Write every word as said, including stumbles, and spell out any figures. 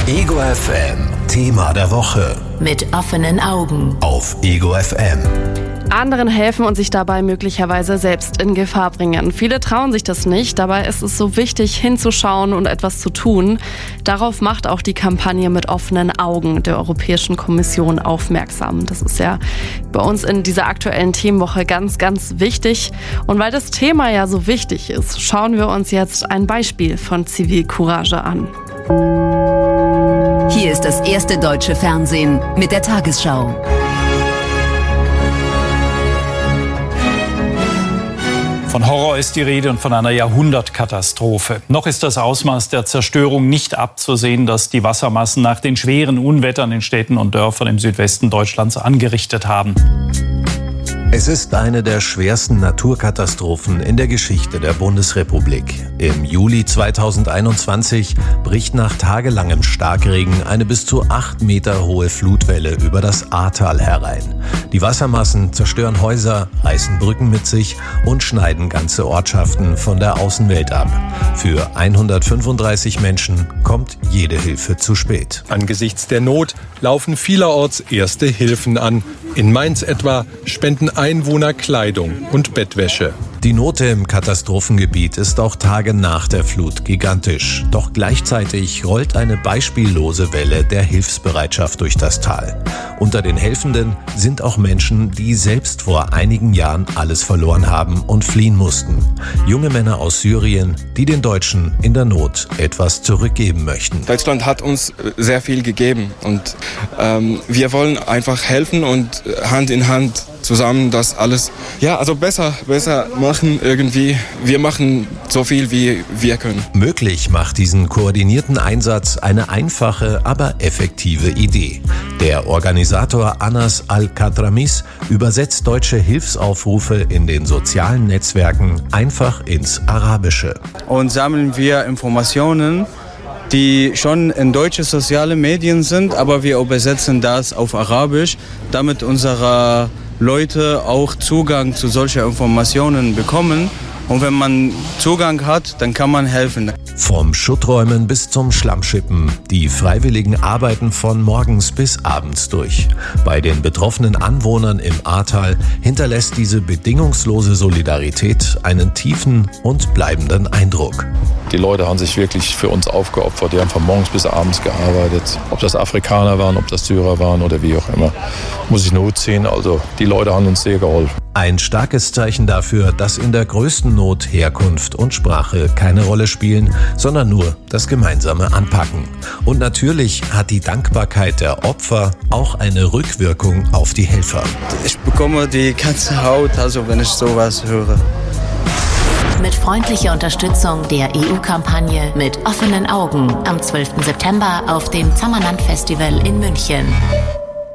Ego F M, Thema der Woche. Mit offenen Augen. Auf Ego F M. Anderen helfen und sich dabei möglicherweise selbst in Gefahr bringen. Viele trauen sich das nicht, dabei ist es so wichtig, hinzuschauen und etwas zu tun. Darauf macht auch die Kampagne mit offenen Augen der Europäischen Kommission aufmerksam. Das ist ja bei uns in dieser aktuellen Themenwoche ganz, ganz wichtig. Und weil das Thema ja so wichtig ist, schauen wir uns jetzt ein Beispiel von Zivilcourage an. Hier ist das erste deutsche Fernsehen mit der Tagesschau. Von Horror ist die Rede und von einer Jahrhundertkatastrophe. Noch ist das Ausmaß der Zerstörung nicht abzusehen, das die Wassermassen nach den schweren Unwettern in Städten und Dörfern im Südwesten Deutschlands angerichtet haben. Es ist eine der schwersten Naturkatastrophen in der Geschichte der Bundesrepublik. Im Juli zweitausendeinundzwanzig bricht nach tagelangem Starkregen eine bis zu acht Meter hohe Flutwelle über das Ahrtal herein. Die Wassermassen zerstören Häuser, reißen Brücken mit sich und schneiden ganze Ortschaften von der Außenwelt ab. Für hundertfünfunddreißig Menschen kommt jede Hilfe zu spät. Angesichts der Not laufen vielerorts erste Hilfen an. In Mainz etwa spenden Einwohner Kleidung und Bettwäsche. Die Not im Katastrophengebiet ist auch Tage nach der Flut gigantisch. Doch gleichzeitig rollt eine beispiellose Welle der Hilfsbereitschaft durch das Tal. Unter den Helfenden sind auch Menschen, die selbst vor einigen Jahren alles verloren haben und fliehen mussten. Junge Männer aus Syrien, die den Deutschen in der Not etwas zurückgeben möchten. Deutschland hat uns sehr viel gegeben und ähm, wir wollen einfach helfen und Hand in Hand zusammen das alles, ja, also besser, besser machen irgendwie. Wir machen so viel, wie wir können. Möglich macht diesen koordinierten Einsatz eine einfache, aber effektive Idee. Der Organisator Anas Al-Katramis übersetzt deutsche Hilfsaufrufe in den sozialen Netzwerken einfach ins Arabische. Und sammeln wir Informationen, die schon in deutsche soziale Medien sind, aber wir übersetzen das auf Arabisch, damit unsere Leute auch Zugang zu solchen Informationen bekommen. Und wenn man Zugang hat, dann kann man helfen. Vom Schutträumen bis zum Schlammschippen. Die Freiwilligen arbeiten von morgens bis abends durch. Bei den betroffenen Anwohnern im Ahrtal hinterlässt diese bedingungslose Solidarität einen tiefen und bleibenden Eindruck. Die Leute haben sich wirklich für uns aufgeopfert. Die haben von morgens bis abends gearbeitet. Ob das Afrikaner waren, ob das Syrer waren oder wie auch immer. Muss ich Not sehen. Also die Leute haben uns sehr geholfen. Ein starkes Zeichen dafür, dass in der größten Not Herkunft und Sprache keine Rolle spielen, sondern nur das gemeinsame Anpacken. Und natürlich hat die Dankbarkeit der Opfer auch eine Rückwirkung auf die Helfer. Ich bekomme die ganze Haut, also wenn ich sowas höre. Mit freundlicher Unterstützung der E U-Kampagne mit offenen Augen am zwölften September auf dem Zammerland Festival in München.